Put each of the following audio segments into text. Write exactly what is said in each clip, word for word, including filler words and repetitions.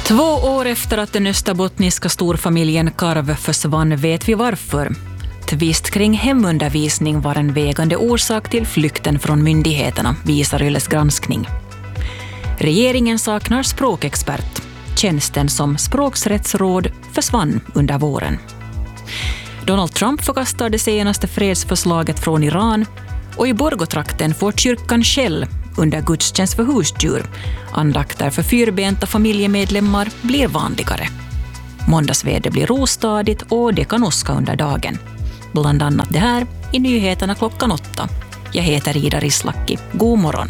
Två år efter att den österbottniska storfamiljen Karv försvann vet vi varför. Tvist kring hemundervisning var en vägande orsak till flykten från myndigheterna, visar Yles granskning. Regeringen saknar språkexpert. Tjänsten som språkrättsråd försvann under våren. Donald Trump förkastar det senaste fredsförslaget från Iran och i Borgotrakten får kyrkan Shell under gudstjänst för husdjur. Andakter för fyrbenta familjemedlemmar blir vanligare. Måndagsväder blir ostadigt och det kan åska under dagen. Bland annat det här i nyheterna klockan åtta. Jag heter Ida Rislaki. God morgon.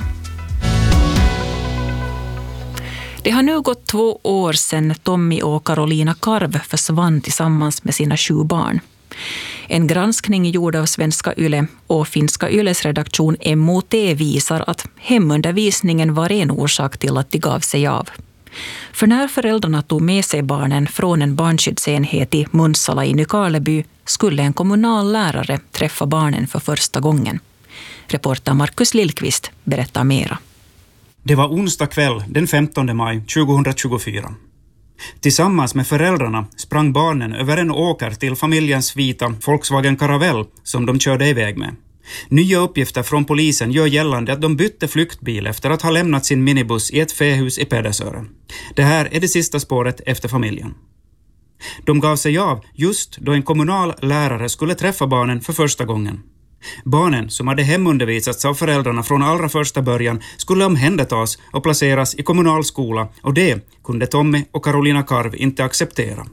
Det har nu gått två år sedan Tommy och Carolina Karv försvann tillsammans med sina sju barn. En granskning gjord av Svenska Yle och Finska Yles redaktion M O T visar att hemundervisningen var en orsak till att de gav sig av. För när föräldrarna tog med sig barnen från en barnskyddsenhet i Munsala i Nykarleby skulle en kommunal lärare träffa barnen för första gången. Reporter Markus Lillqvist berättar mera. Det var onsdag kväll den femtonde maj tjugohundratjugofyra. Tillsammans med föräldrarna sprang barnen över en åker till familjens vita Volkswagen Caravelle som de körde iväg med. Nya uppgifter från polisen gör gällande att de bytte flyktbil efter att ha lämnat sin minibuss i ett fähus i Pedersöre. Det här är det sista spåret efter familjen. De gav sig av just då en kommunal lärare skulle träffa barnen för första gången. Barnen som hade hemundervisats av föräldrarna från allra första början skulle omhändertas och placeras i kommunal skola och det kunde Tommy och Carolina Karv inte acceptera.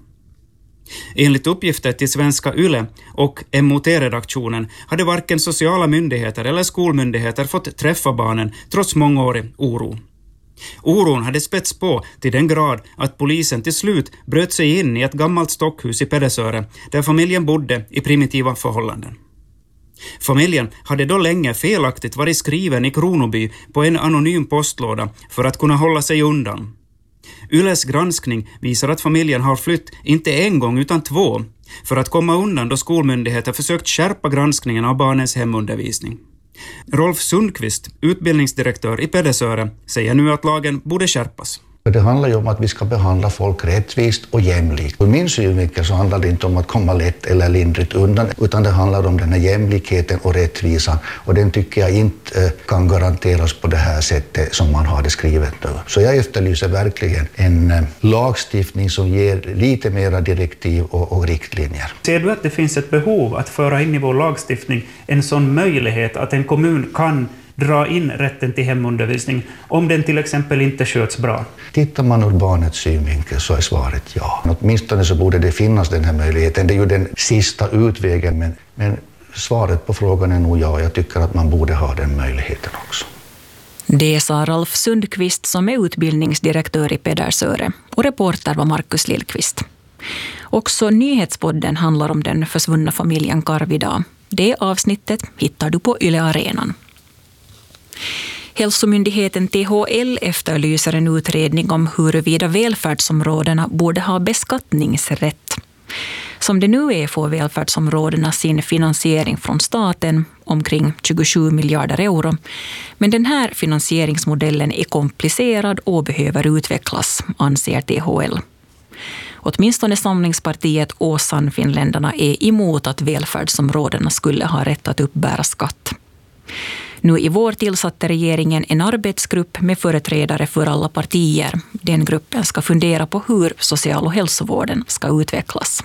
Enligt uppgifter till Svenska Yle och M O T-redaktionen hade varken sociala myndigheter eller skolmyndigheter fått träffa barnen trots mångårig oro. Oron hade spets på till den grad att polisen till slut bröt sig in i ett gammalt stockhus i Pedersöre där familjen bodde i primitiva förhållanden. Familjen hade då länge felaktigt varit skriven i Kronoby på en anonym postlåda för att kunna hålla sig undan. Yles granskning visar att familjen har flytt inte en gång utan två för att komma undan då skolmyndigheter försökt skärpa granskningen av barnens hemundervisning. Rolf Sundqvist, utbildningsdirektör i Pedersöre, säger nu att lagen borde skärpas. Det handlar ju om att vi ska behandla folk rättvist och jämlikt. Ur min synvinkel så handlar det inte om att komma lätt eller lindrigt undan, utan det handlar om den här jämlikheten och rättvisan. Och den tycker jag inte kan garanteras på det här sättet som man har det skrivet nu. Så jag efterlyser verkligen en lagstiftning som ger lite mera direktiv och, och riktlinjer. Ser du att det finns ett behov att föra in i vår lagstiftning en sån möjlighet att en kommun kan dra in rätten till hemundervisning om den till exempel inte sköts bra? Tittar man ur barnets synvinkel så är svaret ja. Åtminstone så borde det finnas den här möjligheten. Det är ju den sista utvägen, men, men svaret på frågan är nog ja. Jag tycker att man borde ha den möjligheten också. Det sa Rolf Sundqvist som är utbildningsdirektör i Pedersöre och reporter var Markus Lillqvist. Också nyhetspodden handlar om den försvunna familjen Karv idag. Det avsnittet hittar du på Yle Arenan. Hälsomyndigheten T H L efterlyser en utredning om huruvida välfärdsområdena borde ha beskattningsrätt. Som det nu är får välfärdsområdena sin finansiering från staten, omkring tjugosju miljarder euro. Men den här finansieringsmodellen är komplicerad och behöver utvecklas, anser T H L. Åtminstone Samlingspartiet och Sannfinländarna är emot att välfärdsområdena skulle ha rätt att uppbära skatt. Nu i vår tillsatte regeringen en arbetsgrupp med företrädare för alla partier. Den gruppen ska fundera på hur social- och hälsovården ska utvecklas.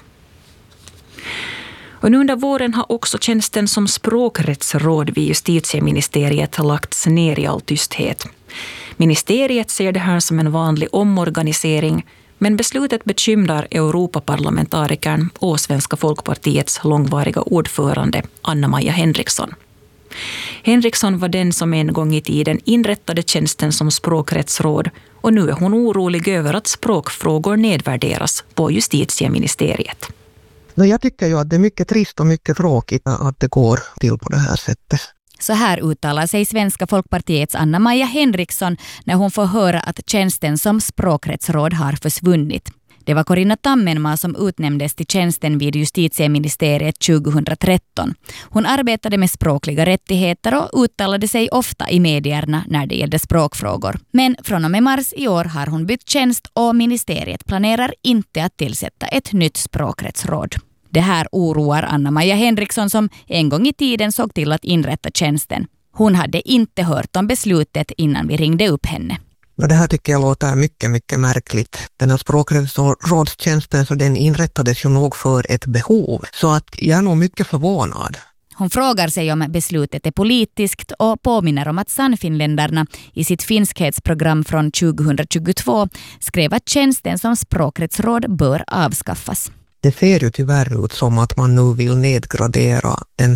Och nu under våren har också tjänsten som språkrättsråd vid justitieministeriet lagts ner i all tysthet. Ministeriet ser det här som en vanlig omorganisering, men beslutet bekymrar Europaparlamentarikern och Svenska folkpartiets långvariga ordförande Anna-Maja Henriksson. Henriksson var den som en gång i tiden inrättade tjänsten som språkrättsråd och nu är hon orolig över att språkfrågor nedvärderas på justitieministeriet. Jag tycker ju att det är mycket trist och mycket tråkigt att det går till på det här sättet. Så här uttalar sig Svenska folkpartiets Anna-Maja Henriksson när hon får höra att tjänsten som språkrättsråd har försvunnit. Det var Corinna Tammenmaa som utnämndes till tjänsten vid justitieministeriet tjugohundratretton. Hon arbetade med språkliga rättigheter och uttalade sig ofta i medierna när det gällde språkfrågor. Men från och med mars i år har hon bytt tjänst och ministeriet planerar inte att tillsätta ett nytt språkrättsråd. Det här oroar Anna-Maja Henriksson som en gång i tiden såg till att inrätta tjänsten. Hon hade inte hört om beslutet innan vi ringde upp henne. Det här tycker jag låter mycket, mycket märkligt. Den här språkrättsrådstjänsten så den inrättades ju nog för ett behov. Så att jag är nog mycket förvånad. Hon frågar sig om beslutet är politiskt och påminner om att Sannfinländarna i sitt finskhetsprogram från tjugohundratjugotvå skrev att tjänsten som språkrättsråd bör avskaffas. Det ser ju tyvärr ut som att man nu vill nedgradera den